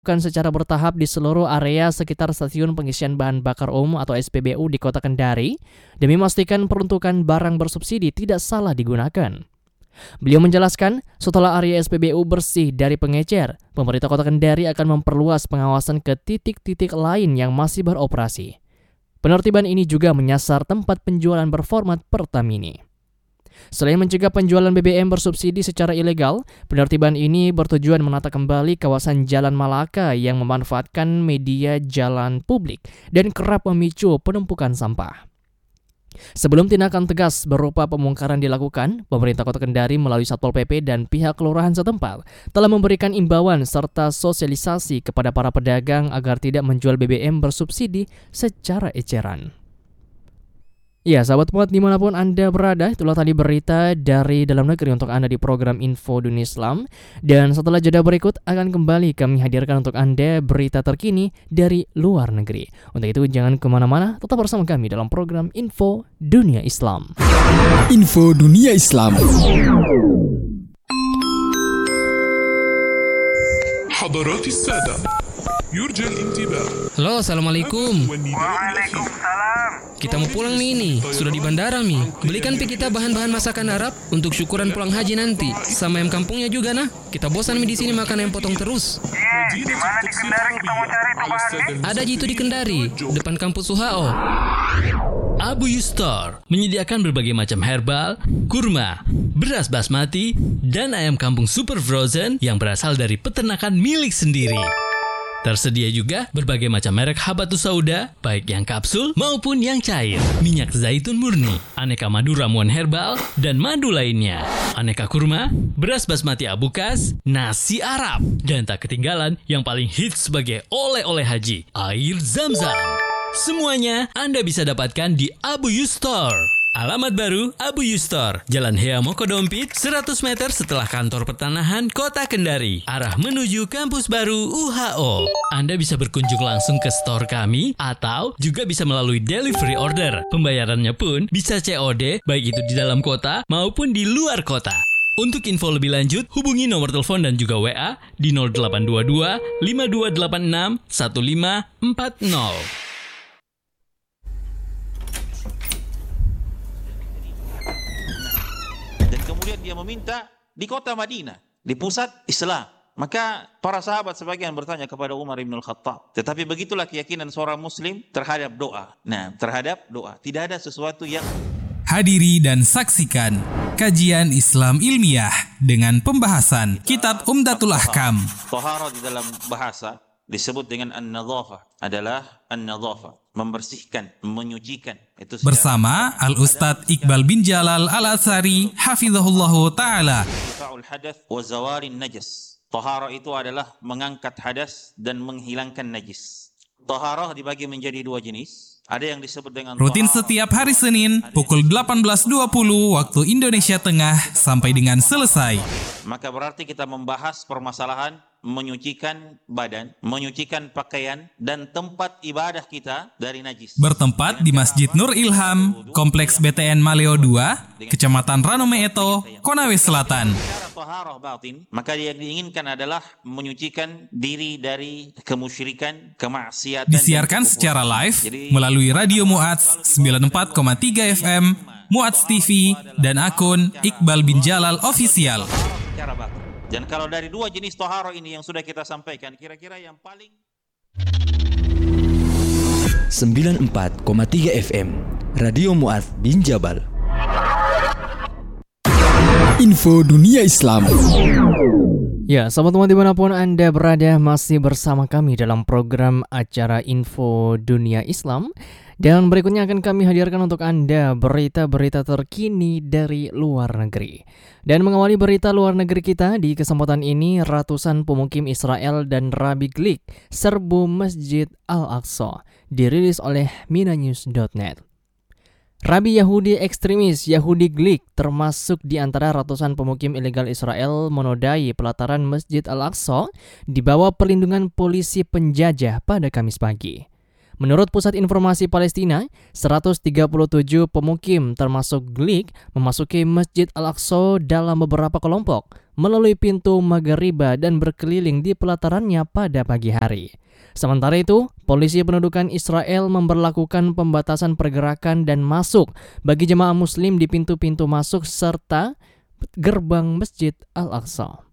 secara bertahap di seluruh area sekitar stasiun pengisian bahan bakar umum atau SPBU di Kota Kendari demi memastikan peruntukan barang bersubsidi tidak salah digunakan. Beliau menjelaskan, setelah area SPBU bersih dari pengecer, pemerintah Kota Kendari akan memperluas pengawasan ke titik-titik lain yang masih beroperasi. Penertiban ini juga menyasar tempat penjualan berformat Pertamini. Selain mencegah penjualan BBM bersubsidi secara ilegal, penertiban ini bertujuan menata kembali kawasan Jalan Malaka yang memanfaatkan media jalan publik dan kerap memicu penumpukan sampah. Sebelum tindakan tegas berupa pembongkaran dilakukan, pemerintah Kota Kendari melalui Satpol PP dan pihak kelurahan setempat telah memberikan imbauan serta sosialisasi kepada para pedagang agar tidak menjual BBM bersubsidi secara eceran. Ya, sahabat Muat dimanapun Anda berada, itulah tadi berita dari dalam negeri untuk Anda di program Info Dunia Islam. Dan setelah jeda berikut akan kembali kami hadirkan untuk Anda berita terkini dari luar negeri. Untuk itu jangan kemana-mana, tetap bersama kami dalam program Info Dunia Islam. Info Dunia Islam. حضرات السادة يرجى الانتباه. Halo, assalamualaikum. Waalaikumsalam. Kita mau pulang nih, sudah di bandara Mi. Belikan kita bahan-bahan masakan Arab untuk syukuran pulang haji nanti. Sama ayam kampungnya juga nah. Kita bosan Mi di sini makan ayam potong terus. Di mana di Kendari kita mau cari tuh bahannya? Ada Jitu di Kendari, depan kampus UHO. Abu Yustor menyediakan berbagai macam herbal, kurma, beras basmati, dan ayam kampung super frozen yang berasal dari peternakan milik sendiri. Tersedia juga berbagai macam merek habatus sauda, baik yang kapsul maupun yang cair, minyak zaitun murni, aneka madu ramuan herbal, dan madu lainnya, aneka kurma, beras basmati abukas, nasi Arab, dan tak ketinggalan yang paling hits sebagai oleh-oleh haji, air Zam-Zam. Semuanya Anda bisa dapatkan di Abu Yustor. Alamat baru Abu Yustor, Jalan Hea Mokodompit, 100 meter setelah kantor pertanahan Kota Kendari, arah menuju kampus baru UHO. Anda bisa berkunjung langsung ke store kami atau juga bisa melalui delivery order. Pembayarannya pun bisa COD, baik itu di dalam kota maupun di luar kota. Untuk info lebih lanjut, hubungi nomor telepon dan juga WA di 0822 5286 1540. Kemudian dia meminta di kota Madinah, di pusat Islam. Maka para sahabat sebagian bertanya kepada Umar bin Al-Khattab. Tetapi begitulah keyakinan seorang muslim terhadap doa. Nah, terhadap doa. Tidak ada sesuatu yang... Hadiri dan saksikan kajian Islam ilmiah dengan pembahasan Kitab Umdatul Ahkam. Taharah di dalam bahasa disebut dengan an-nadhafah, adalah an-nadhafah, membersihkan, menyucikan. Itu bersama Al-Ustadz Iqbal bin Jalal Al-Atsari hafizahullahu ta'ala. Ifa'ul hadath wa zawarin najas. Taharah itu adalah mengangkat hadas dan menghilangkan najis. Taharah dibagi menjadi dua jenis. Ada yang disebut dengan rutin setiap hari Senin pukul 18.20 waktu Indonesia Tengah sampai dengan selesai. Maka berarti kita membahas permasalahan menyucikan badan, menyucikan pakaian dan tempat ibadah kita dari najis. Bertempat di Masjid Nur Ilham, Kompleks BTN Maleo 2, Kecamatan Ranomeeto, Konawe Selatan. Maka yang diinginkan adalah menyucikan diri dari kemusyrikan, kemaksiatan. Disiarkan secara live melalui Radio Mu'adz 94,3 FM, Mu'adz TV, dan akun Iqbal bin Jalal Official. Dan kalau dari dua jenis toharo ini yang sudah kita sampaikan, kira-kira yang paling 94,3 FM Radio Mu'adz bin Jabal. Info Dunia Islam. Ya, sahabat Mu'adz dimanapun Anda berada, masih bersama kami dalam program acara Info Dunia Islam. Dan berikutnya akan kami hadirkan untuk Anda berita-berita terkini dari luar negeri. Dan mengawali berita luar negeri kita di kesempatan ini, ratusan pemukim Israel dan Rabi Glick serbu Masjid Al-Aqsa, dirilis oleh minanews.net. Rabi Yahudi ekstremis Yahudi Glick termasuk di antara ratusan pemukim ilegal Israel menodai pelataran Masjid Al-Aqsa di bawah perlindungan polisi penjajah pada Kamis pagi. Menurut Pusat Informasi Palestina, 137 pemukim termasuk Glik memasuki Masjid Al-Aqsa dalam beberapa kelompok melalui pintu Maghriba dan berkeliling di pelatarannya pada pagi hari. Sementara itu, polisi pendudukan Israel memberlakukan pembatasan pergerakan dan masuk bagi jemaah muslim di pintu-pintu masuk serta gerbang Masjid Al-Aqsa.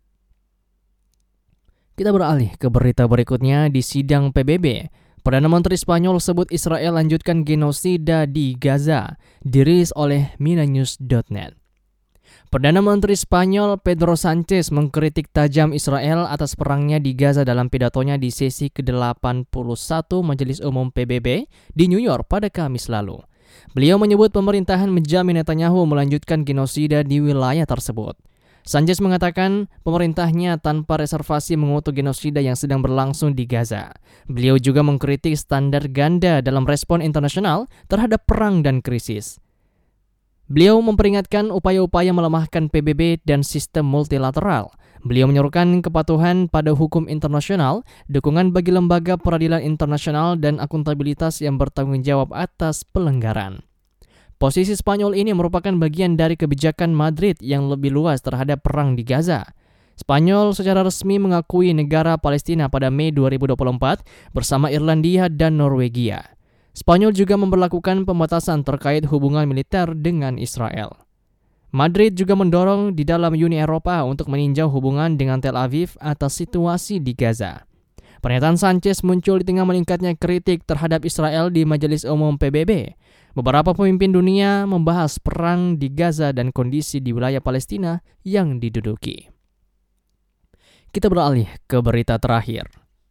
Kita beralih ke berita berikutnya. Di sidang PBB, Perdana Menteri Spanyol sebut Israel lanjutkan genosida di Gaza, dirilis oleh minanews.net. Perdana Menteri Spanyol Pedro Sánchez mengkritik tajam Israel atas perangnya di Gaza dalam pidatonya di sesi ke-81 Majelis Umum PBB di New York pada Kamis lalu. Beliau menyebut pemerintahan menjamin Netanyahu melanjutkan genosida di wilayah tersebut. Sánchez mengatakan pemerintahnya tanpa reservasi mengutuk genosida yang sedang berlangsung di Gaza. Beliau juga mengkritik standar ganda dalam respon internasional terhadap perang dan krisis. Beliau memperingatkan upaya-upaya melemahkan PBB dan sistem multilateral. Beliau menyerukan kepatuhan pada hukum internasional, dukungan bagi lembaga peradilan internasional dan akuntabilitas yang bertanggung jawab atas pelanggaran. Posisi Spanyol ini merupakan bagian dari kebijakan Madrid yang lebih luas terhadap perang di Gaza. Spanyol secara resmi mengakui negara Palestina pada Mei 2024 bersama Irlandia dan Norwegia. Spanyol juga memberlakukan pembatasan terkait hubungan militer dengan Israel. Madrid juga mendorong di dalam Uni Eropa untuk meninjau hubungan dengan Tel Aviv atas situasi di Gaza. Pernyataan Sánchez muncul di tengah meningkatnya kritik terhadap Israel di Majelis Umum PBB. Beberapa pemimpin dunia membahas perang di Gaza dan kondisi di wilayah Palestina yang diduduki. Kita beralih ke berita terakhir.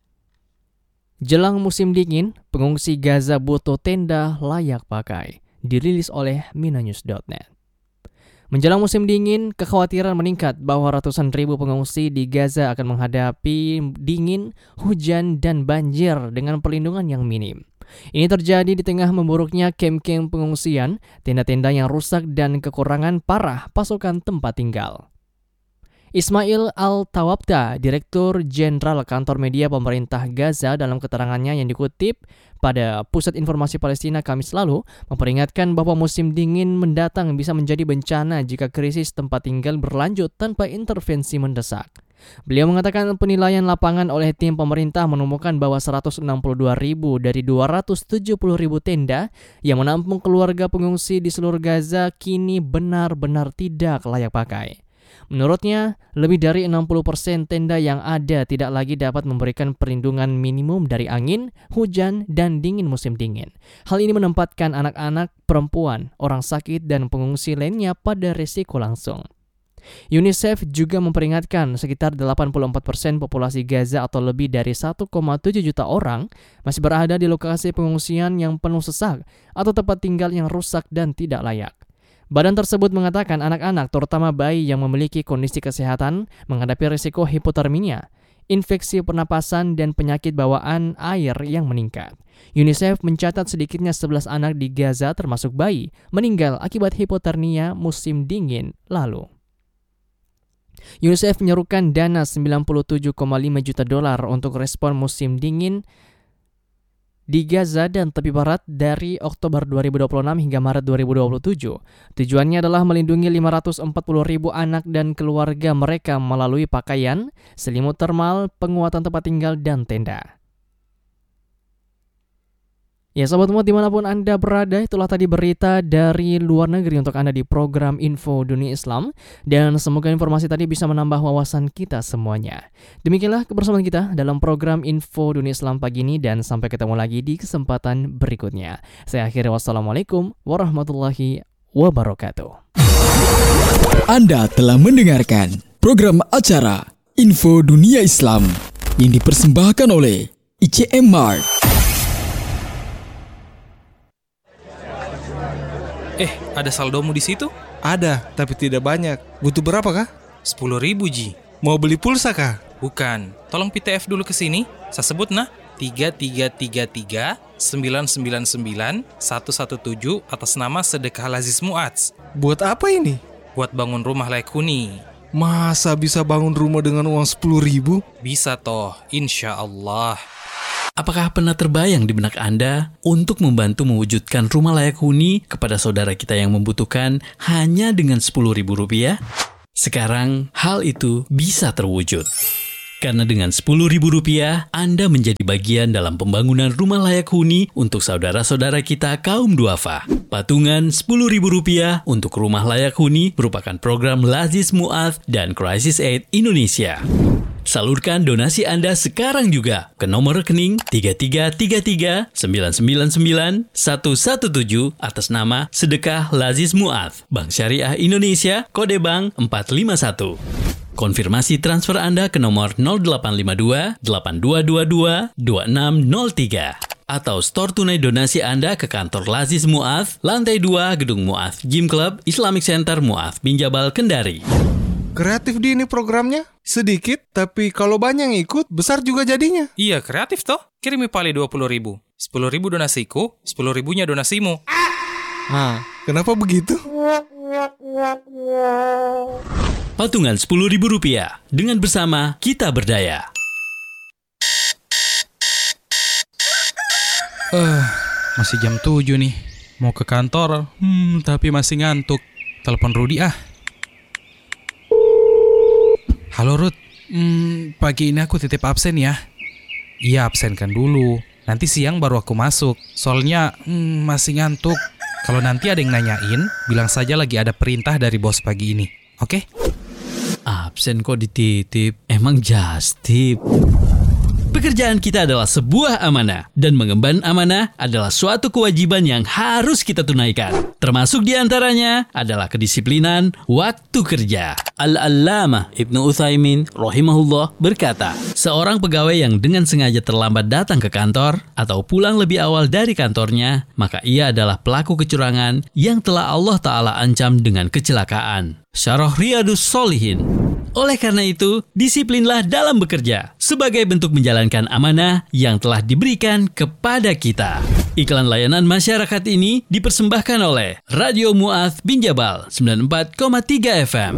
Jelang musim dingin, pengungsi Gaza butuh tenda layak pakai, dirilis oleh minanews.net. Menjelang musim dingin, kekhawatiran meningkat bahwa ratusan ribu pengungsi di Gaza akan menghadapi dingin, hujan, dan banjir dengan perlindungan yang minim. Ini terjadi di tengah memburuknya kem-kem pengungsian, tenda-tenda yang rusak, dan kekurangan parah pasokan tempat tinggal. Ismail Al-Tawabta, Direktur Jenderal Kantor Media Pemerintah Gaza, dalam keterangannya yang dikutip pada Pusat Informasi Palestina Kamis lalu, memperingatkan bahwa musim dingin mendatang bisa menjadi bencana jika krisis tempat tinggal berlanjut tanpa intervensi mendesak. Beliau mengatakan penilaian lapangan oleh tim pemerintah menemukan bahwa 162.000 dari 270.000 tenda yang menampung keluarga pengungsi di seluruh Gaza kini benar-benar tidak layak pakai. Menurutnya, lebih dari 60% tenda yang ada tidak lagi dapat memberikan perlindungan minimum dari angin, hujan, dan dingin musim dingin. Hal ini menempatkan anak-anak, perempuan, orang sakit, dan pengungsi lainnya pada risiko langsung. UNICEF juga memperingatkan sekitar 84% populasi Gaza atau lebih dari 1,7 juta orang masih berada di lokasi pengungsian yang penuh sesak atau tempat tinggal yang rusak dan tidak layak. Badan tersebut mengatakan anak-anak, terutama bayi yang memiliki kondisi kesehatan, menghadapi risiko hipotermia, infeksi pernapasan, dan penyakit bawaan air yang meningkat. UNICEF mencatat sedikitnya 11 anak di Gaza termasuk bayi meninggal akibat hipotermia musim dingin lalu. UNICEF menyerukan dana $97,5 juta untuk respon musim dingin di Gaza dan tepi barat dari Oktober 2026 hingga Maret 2027. Tujuannya adalah melindungi 540.000 anak dan keluarga mereka melalui pakaian, selimut termal, penguatan tempat tinggal, dan tenda. Ya sahabat muat, dimanapun Anda berada, itulah tadi berita dari luar negeri untuk Anda di program Info Dunia Islam. Dan semoga informasi tadi bisa menambah wawasan kita semuanya. Demikianlah kebersamaan kita dalam program Info Dunia Islam pagi ini, dan sampai ketemu lagi di kesempatan berikutnya. Saya akhiri, wassalamualaikum warahmatullahi wabarakatuh. Anda telah mendengarkan program acara Info Dunia Islam yang dipersembahkan oleh ICM Mart. Ada saldomu di situ? Ada, tapi tidak banyak. Butuh berapa kah? 10.000 Ji. Mau beli pulsa kah? Bukan. Tolong PTF dulu ke sini. Saya sebut nah. 3333-999-117 atas nama Sedekah Lazis Mu'adz. Buat apa ini? Buat bangun rumah layak huni. Masa bisa bangun rumah dengan uang 10.000? Bisa toh, insya Allah. Apakah pernah terbayang di benak Anda untuk membantu mewujudkan rumah layak huni kepada saudara kita yang membutuhkan hanya dengan Rp10.000? Sekarang, hal itu bisa terwujud. Karena dengan Rp10.000, Anda menjadi bagian dalam pembangunan rumah layak huni untuk saudara-saudara kita kaum duafa. Patungan Rp10.000 untuk rumah layak huni merupakan program Lazis Mu'adz dan Crisis Aid Indonesia. Salurkan donasi Anda sekarang juga ke nomor rekening 3333-999-117 atas nama Sedekah Lazis Mu'adz, Bank Syariah Indonesia, kode bank 451. Konfirmasi transfer Anda ke nomor 0852-8222-2603 atau store tunai donasi Anda ke kantor Lazis Mu'adz, lantai 2 Gedung Mu'adz Gym Club Islamic Center Mu'adz Binjabal, Kendari. Kreatif di ini programnya. Sedikit, tapi kalau banyak yang ikut, besar juga jadinya. Iya, kreatif toh. Kirimi pali 20.000. 10.000 donasiku, 10.000-nya donasimu. Kenapa begitu? Patungan Rp10.000. Dengan bersama, kita berdaya. Masih jam 7 nih. Mau ke kantor, tapi masih ngantuk. Telepon Rudi ah. Halo Ruth, pagi ini aku titip absen ya. Iya, absenkan dulu. Nanti siang baru aku masuk. Soalnya masih ngantuk. Kalau nanti ada yang nanyain, bilang saja lagi ada perintah dari bos pagi ini. Oke? Absen kok dititip? Emang just tip? Pekerjaan kita adalah sebuah amanah, dan mengemban amanah adalah suatu kewajiban yang harus kita tunaikan. Termasuk diantaranya adalah kedisiplinan waktu kerja. Al-Allamah Ibnu Utsaimin rahimahullah berkata, seorang pegawai yang dengan sengaja terlambat datang ke kantor atau pulang lebih awal dari kantornya, maka ia adalah pelaku kecurangan yang telah Allah Ta'ala ancam dengan kecelakaan. Syarah Riyadus Shalihin. Oleh karena itu, disiplinlah dalam bekerja sebagai bentuk menjalankan amanah yang telah diberikan kepada kita. Iklan layanan masyarakat ini dipersembahkan oleh Radio Mu'adz Binjabal 94,3 FM.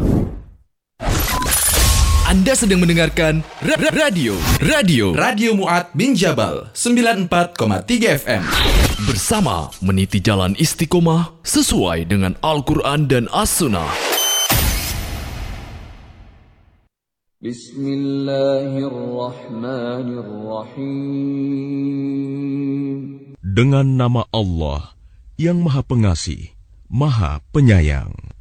Anda sedang mendengarkan Radio Mu'adz Binjabal 94,3 FM. bersama meniti jalan istiqomah sesuai dengan Al-Quran dan As-Sunnah. Bismillahirrahmanirrahim. Dengan nama Allah yang Maha Pengasih, Maha Penyayang.